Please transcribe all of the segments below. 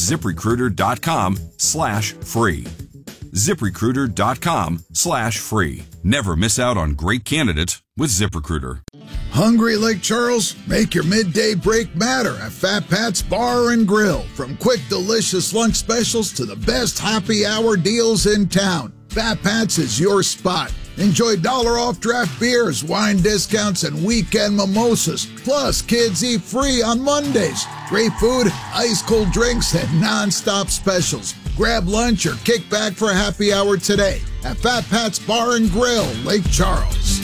ZipRecruiter.com/free. ZipRecruiter.com/free. Never miss out on great candidates with ZipRecruiter. Hungry Lake Charles? Make your midday break matter at Fat Pat's Bar and Grill. From quick, delicious lunch specials to the best happy hour deals in town, Fat Pat's is your spot. Enjoy $1 off draft beers, wine discounts, and weekend mimosas. Plus, kids eat free on Mondays. Great food, ice-cold drinks, and non-stop specials. Grab lunch or kick back for a happy hour today at Fat Pat's Bar and Grill, Lake Charles.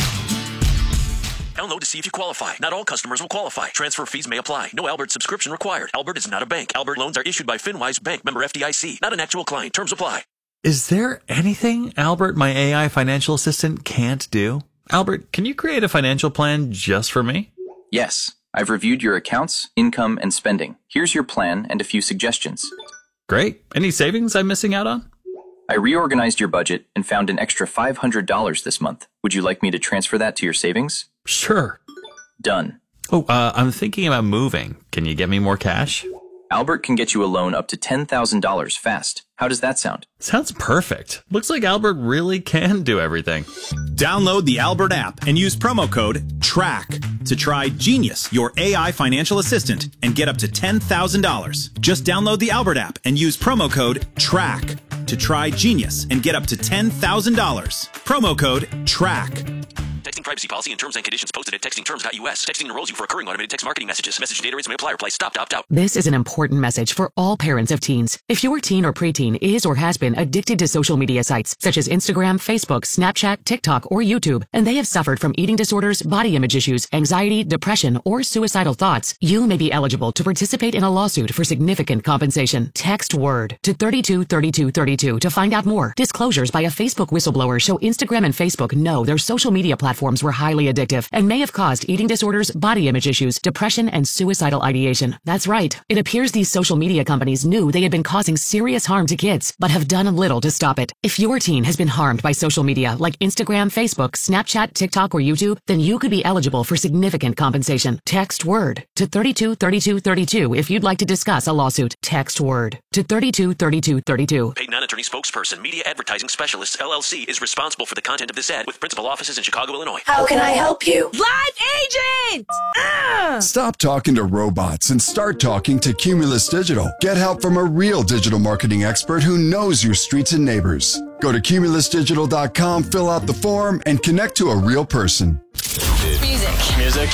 Download to see if you qualify. Not all customers will qualify. Transfer fees may apply. No Albert subscription required. Albert is not a bank. Albert loans are issued by FinWise Bank, member FDIC. Not an actual client. Terms apply. Is there anything Albert, my AI financial assistant, can't do? Albert, can you create a financial plan just for me? Yes. I've reviewed your accounts, income, and spending. Here's your plan and a few suggestions. Great. Any savings I'm missing out on? I reorganized your budget and found an extra $500 this month. Would you like me to transfer that to your savings? Sure. Done. Oh, I'm thinking about moving. Can you get me more cash? Albert can get you a loan up to $10,000 fast. How does that sound? Sounds perfect. Looks like Albert really can do everything. Download the Albert app and use promo code TRACK to try Genius, your AI financial assistant, and get up to $10,000. Just download the Albert app and use promo code TRACK to try Genius and get up to $10,000. Promo code TRACK. Texting privacy policy and terms and conditions posted at textingterms.us. Texting enrolls you for recurring automated text marketing messages. Message data rates may apply. Reply stop to opt out. This is an important message for all parents of teens. If your teen or preteen is or has been addicted to social media sites such as Instagram, Facebook, Snapchat, TikTok, or YouTube, and they have suffered from eating disorders, body image issues, anxiety, depression, or suicidal thoughts, you may be eligible to participate in a lawsuit for significant compensation. Text WORD to 323232 to find out more. Disclosures by a Facebook whistleblower show Instagram and Facebook know their social media platforms were highly addictive and may have caused eating disorders, body image issues, depression, and suicidal ideation. That's right. It appears these social media companies knew they had been causing serious harm to kids, but have done little to stop it. If your teen has been harmed by social media like Instagram, Facebook, Snapchat, TikTok, or YouTube, then you could be eligible for significant compensation. Text WORD to 323232 if you'd like to discuss a lawsuit. Text WORD to 323232. Paid non-attorney spokesperson, Media Advertising Specialists, LLC, is responsible for the content of this ad with principal offices in Chicago, Illinois. How can I help you? Live agent! Stop talking to robots and start talking to Cumulus Digital. Get help from a real digital marketing expert who knows your streets and neighbors. Go to cumulusdigital.com, fill out the form, and connect to a real person. Music.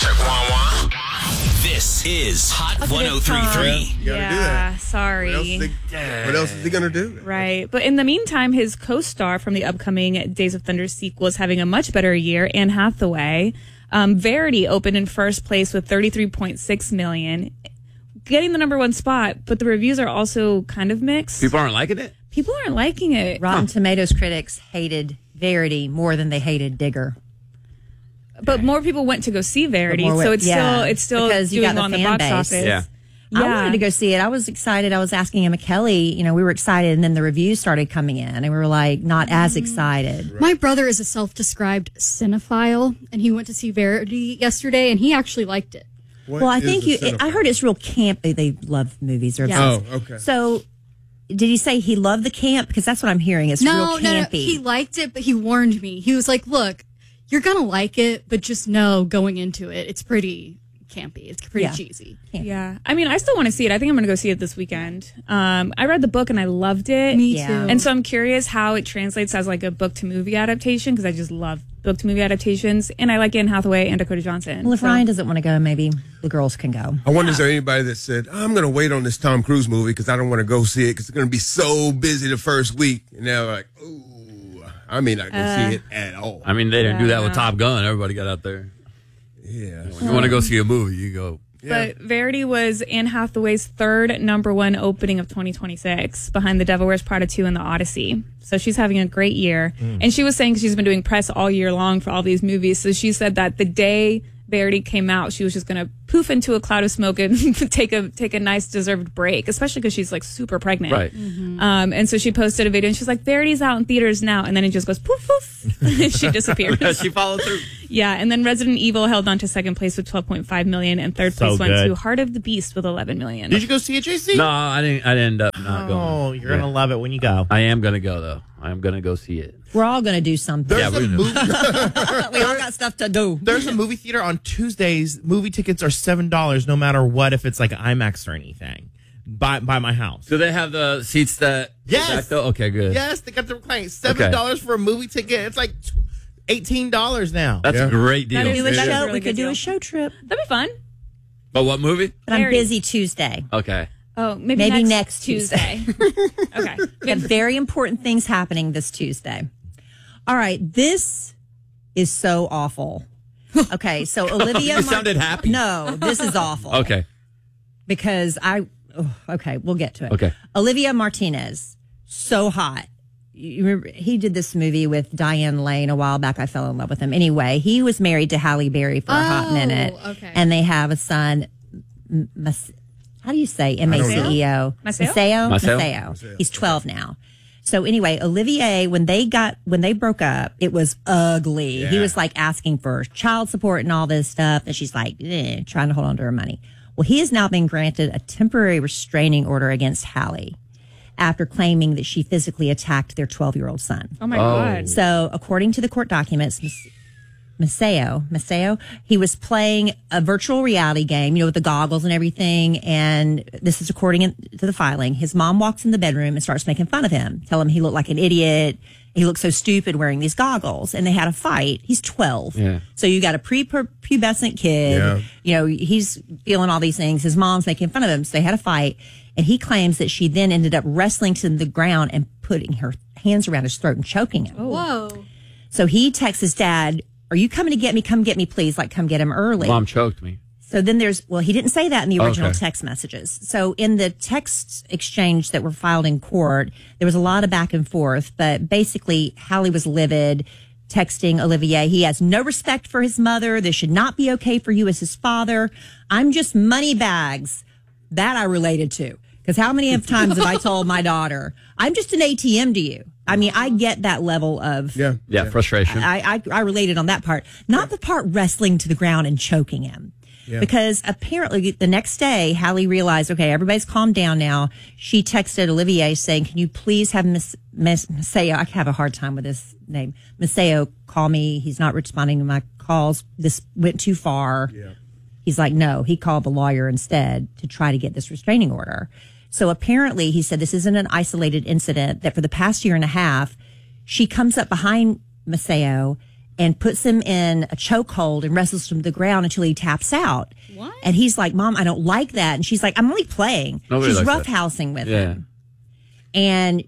This is Hot 103.3. You gotta do that. Sorry. What else is he gonna do? Right. But in the meantime, his co-star from the upcoming Days of Thunder sequel is having a much better year, Anne Hathaway. Verity opened in first place with $33.6 million, getting the #1 spot, but the reviews are also kind of mixed. People aren't liking it? People aren't liking it. Rotten Tomatoes critics hated Verity more than they hated Digger. But more people went to go see Verity, so it's still because you doing got on the the fan box base. office. Yeah. I wanted to go see it. I was excited. I was asking Emma Kelly, we were excited, and then the reviews started coming in, and we were like, not as excited. My brother is a self-described cinephile, and he went to see Verity yesterday, and he actually liked it. Well, I think I heard it's real campy. They love movies. Yeah. Oh, okay. So, did he say he loved the camp? Because that's what I'm hearing. It's real campy. No, he liked it, but he warned me. He was like, look, you're going to like it, but just know going into it, it's pretty campy. It's pretty cheesy. Campy. Yeah. I mean, I still want to see it. I think I'm going to go see it this weekend. I read the book and I loved it. Me too. And so I'm curious how it translates as like a book to movie adaptation, because I just love book to movie adaptations. And I like Anne Hathaway and Dakota Johnson. Well, if Ryan doesn't want to go, maybe the girls can go. I wonder, is there anybody that said, I'm going to wait on this Tom Cruise movie because I don't want to go see it because it's going to be so busy the first week. And they're like, ooh, I may not go see it at all. I mean, they didn't do that with Top Gun. Everybody got out there. Yeah. When you want to go see a movie, you go. Yeah. But Verity was Anne Hathaway's third #1 opening of 2026, behind The Devil Wears Prada 2 and The Odyssey. So she's having a great year. And she was saying she's been doing press all year long for all these movies. So she said that the day Verity came out, she was just going to poof into a cloud of smoke and take a nice deserved break, especially because she's like super pregnant. Right. And so she posted a video and she's like, Verity's out in theaters now. And then it just goes poof, poof. And she disappears. She followed through. Yeah. And then Resident Evil held on to second place with 12.5 million. And third place went to Heart of the Beast with 11 million. Did you go see it, JC? No, I didn't end up not going. Oh, you're going to love it when you go. I am going to go, though. I am going to go see it. We're all going to do something. There's a movie. We all got stuff to do. There's a movie theater on Tuesdays. Movie tickets are $7 no matter what, if it's like IMAX or anything. By my house. Do they have the seats that? Yes. Okay, good. Yes, they got the reclining. $7 for a movie ticket. It's like $18 now. That's a great deal. We could do a show trip. That'd be fun. But what movie? But I'm busy Tuesday. Okay. Oh, maybe next Tuesday. Okay. We have very important things happening this Tuesday. All right. This is so awful. Okay. So Olivia. You sounded happy. No, this is awful. Okay. Because okay, we'll get to it. Okay. Olivia Martinez, so hot. You remember, he did this movie with Diane Lane a while back. I fell in love with him. Anyway, he was married to Halle Berry for a hot minute. Okay. And they have a son. How do you say Maceo? Maceo. He's 12 now. So anyway, Olivier, when they broke up, it was ugly. Yeah. He was like asking for child support and all this stuff. And she's like, trying to hold on to her money. Well, he has now been granted a temporary restraining order against Halle after claiming that she physically attacked their 12-year-old son. Oh my God. So according to the court documents, Maceo, he was playing a virtual reality game, with the goggles and everything. And this is according to the filing. His mom walks in the bedroom and starts making fun of him, tell him he looked like an idiot. He looked so stupid wearing these goggles. And they had a fight. He's 12. Yeah. So you got a prepubescent kid. Yeah. He's feeling all these things. His mom's making fun of him. So they had a fight. And he claims that she then ended up wrestling to the ground and putting her hands around his throat and choking him. Oh. Whoa. So he texts his dad, "Are you coming to get me? Come get me, please. Like, come get him early." Mom choked me. So then he didn't say that in the original text messages. So in the text exchange that were filed in court, there was a lot of back and forth, but basically Halle was livid, texting Olivier, "He has no respect for his mother. This should not be okay for you as his father. I'm just money bags." That I related to. Because how many times have I told my daughter, "I'm just an ATM to you"? I mean, I get that level of frustration. I related on that part, not the part wrestling to the ground and choking him. Yeah. Because apparently the next day, Halle realized, okay, everybody's calmed down now. She texted Olivier saying, "Can you please have Miss Maceo?" I have a hard time with this name. Maceo, call me. He's not responding to my calls. This went too far. Yeah. He's like, no. He called the lawyer instead to try to get this restraining order. So apparently, he said this isn't an isolated incident, that for the past year and a half, she comes up behind Maceo and puts him in a chokehold and wrestles him to the ground until he taps out. What? And he's like, "Mom, I don't like that." And she's like, "I'm only playing." She's roughhousing with him. And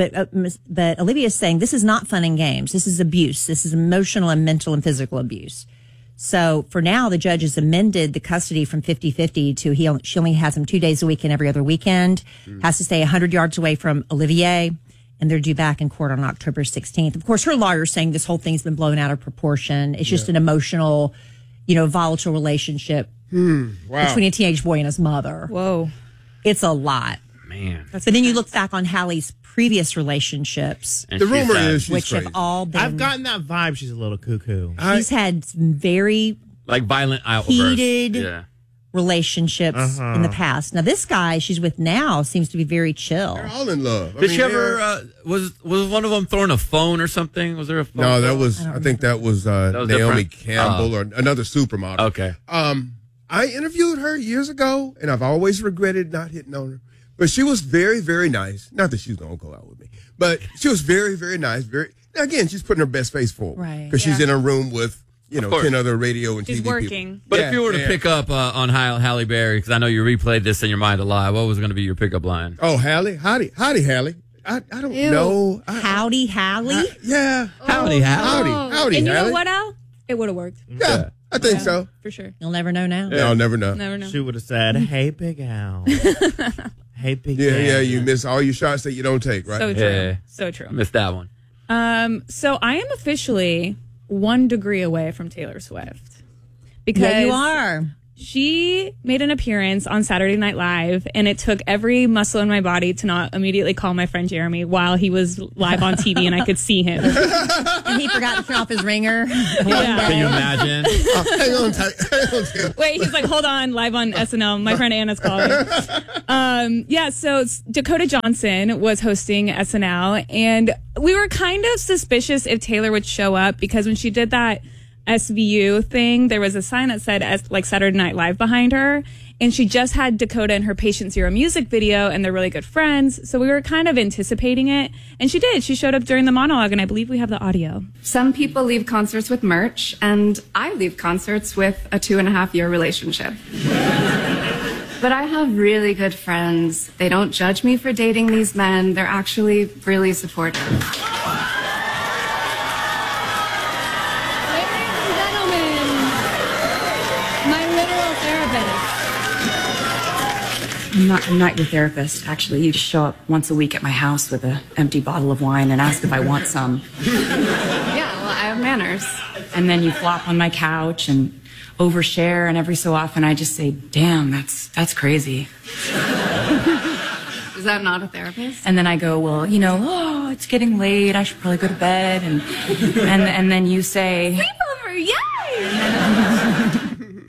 but Olivia's saying this is not fun and games. This is abuse. This is emotional and mental and physical abuse. So for now, the judge has amended the custody from 50-50 to she only has him 2 days a week and every other weekend, has to stay 100 yards away from Olivier, and they're due back in court on October 16th. Of course, her lawyer's saying this whole thing's been blown out of proportion. It's just an emotional, volatile relationship between a teenage boy and his mother. Whoa. It's a lot. Man. So then you look back on Halle's previous relationships. And the rumor is she's which crazy. have all been. I've gotten that vibe. She's a little cuckoo. She's had some very violent heated relationships in the past. Now this guy she's with now seems to be very chill. They're all in love. Did she ever was one of them throwing a phone or something? Was there a phone? No, that was I think that was Naomi different. Campbell or another supermodel. Okay. I interviewed her years ago, and I've always regretted not hitting on her. But she was very, very nice. Not that she's going to go out with me, but she was very, very nice. Now again, she's putting her best face forward. Right. Because she's in a room with, 10 other radio and she's TV working. people. But if you were to pick up on Halle Berry, because I know you replayed this in your mind a lot, what was going to be your pickup line? Oh, Halle? Howdy, Halle. I don't know. Howdy, Halle? Yeah. Howdy, Halle. Howdy, and you Halle. know what, Al? It would have worked. Yeah, I think so. For sure. You'll never know now. Yeah, I'll never know. Never know. She would have said, "Hey, Big Al." Hey, Big Al. Yeah, you miss all your shots that you don't take, right? So true. Yeah. So true. Missed that one. So I am officially 1 degree away from Taylor Swift. Because yeah, you are. She made an appearance on Saturday Night Live, and it took every muscle in my body to not immediately call my friend Jeremy while he was live on TV and I could see him. And he forgot to turn off his ringer. Yeah. Can you imagine? Hang on. Wait, he's like, hold on, live on SNL. My friend Anna's calling. So Dakota Johnson was hosting SNL, and we were kind of suspicious if Taylor would show up because when she did that SVU thing, there was a sign that said like Saturday Night Live behind her, and she just had Dakota in her Patient Zero music video, and they're really good friends, so we were kind of anticipating it, and she did. She showed up during the monologue, and I believe we have the audio. Some people leave concerts with merch, and I leave concerts with a 2.5-year relationship. But I have really good friends. They don't judge me for dating these men. They're actually really supportive. I'm not your therapist, actually. You just show up once a week at my house with an empty bottle of wine and ask if I want some. Yeah, well, I have manners. And then you flop on my couch and overshare, and every so often I just say, damn, that's crazy. Is that not a therapist? And then I go, well, it's getting late. I should probably go to bed. And then you say, sleepover, yay!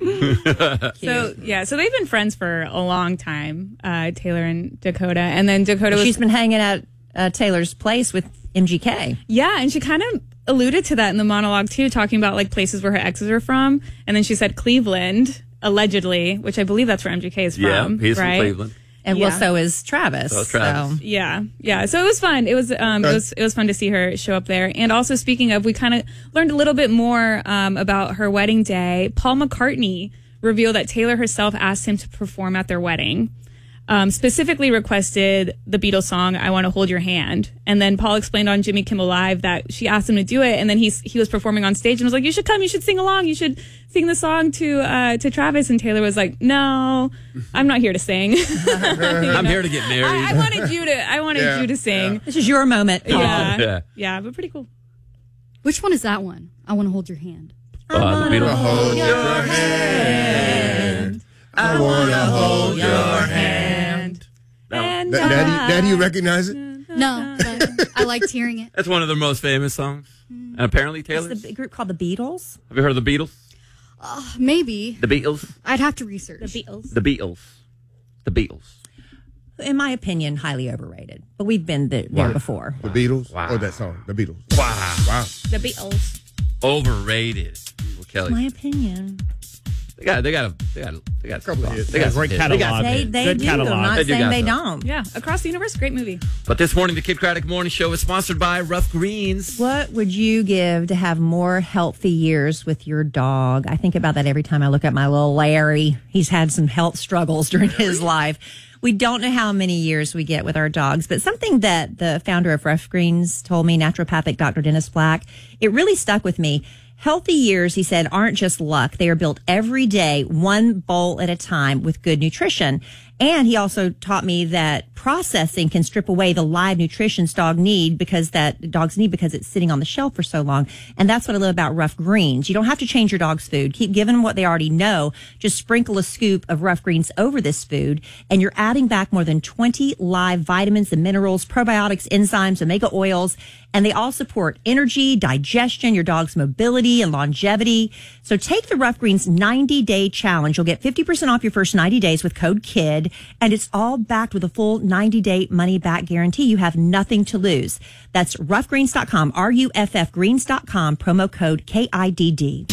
So they've been friends for a long time, Taylor and Dakota. And then Dakota she's been hanging at Taylor's place with MGK. Yeah, and she kind of alluded to that in the monologue too, talking about like places where her exes are from. And then she said Cleveland, allegedly, which I believe that's where MGK is from. Yeah, he's right? from Cleveland. And well, so is Travis. So. Yeah. So it was fun. It was fun to see her show up there. And also, speaking of, we kind of learned a little bit more about her wedding day. Paul McCartney revealed that Taylor herself asked him to perform at their wedding. Specifically requested the Beatles song "I Want to Hold Your Hand," and then Paul explained on Jimmy Kimmel Live that she asked him to do it, and then he was performing on stage and was like, "You should come, you should sing along, you should sing the song to Travis." And Taylor was like, "No, I'm not here to sing. I'm here to get married. I wanted you to sing. Yeah. This is your moment, Paul." Yeah, but pretty cool. Which one is that one? I Want to Hold Your Hand. The Beatles. Hold your hand. I want to hold your hand. Daddy, you recognize it? No, but I liked hearing it. That's one of their most famous songs. And apparently Taylor's. It's the group called the Beatles. Have you heard of the Beatles? Maybe. The Beatles? I'd have to research. The Beatles. The Beatles. In my opinion, highly overrated. But we've been there before. The Beatles? Wow. Or that song? The Beatles. Wow. The Beatles. Overrated. Well, Kelly. My opinion. They got a couple of hits. They got a great catalog. They Good do. catalog. I'm not They do saying got they some. don't. Yeah, Across the Universe, great movie. But this morning, the Kid Craddock Morning Show is sponsored by Rough Greens. What would you give to have more healthy years with your dog? I think about that every time I look at my little Larry. He's had some health struggles during his life. We don't know how many years we get with our dogs, but something that the founder of Rough Greens told me, naturopathic Dr. Dennis Black, it really stuck with me. Healthy years, he said, aren't just luck. They are built every day, one bowl at a time with good nutrition. And he also taught me that processing can strip away the live nutrition dogs need because it's sitting on the shelf for so long. And that's what I love about Rough Greens. You don't have to change your dog's food. Keep giving them what they already know. Just sprinkle a scoop of Rough Greens over this food, and you're adding back more than 20 live vitamins and minerals, probiotics, enzymes, omega oils, and they all support energy, digestion, your dog's mobility and longevity. So take the Rough Greens 90-day challenge. You'll get 50% off your first 90 days with code KID, and it's all backed with a full 90-day money-back guarantee. You have nothing to lose. That's roughgreens.com, RUFFgreens.com, promo code KIDD.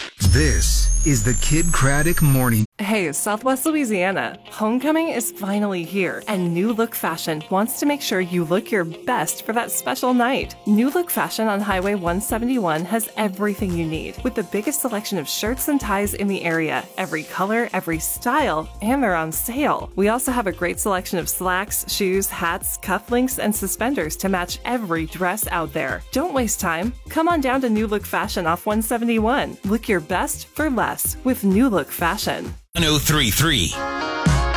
This is the Kid Craddock Morning. Hey, Southwest Louisiana. Homecoming is finally here, and New Look Fashion wants to make sure you look your best for that special night. New Look Fashion on Highway 171 has everything you need, with the biggest selection of shirts and ties in the area, every color, every style, and they're on sale. We also have a great selection of slacks, shoes, hats, cufflinks, and suspenders to match every dress out there. Don't waste time. Come on down to New Look Fashion off 171. Look your best for less with New Look Fashion. 1033.